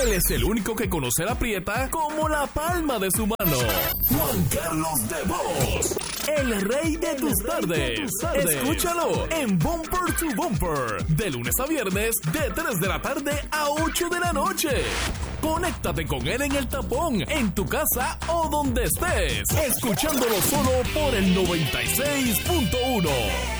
Él es el único que conoce la Prieta como la palma de su mano. Juan Carlos de Vos, el rey de tus tardes. Escúchalo en Bumper to Bumper, de lunes a viernes, de 3 de la tarde a 8 de la noche. Conéctate con él en el tapón, en tu casa o donde estés, escuchándolo solo por el 96.1.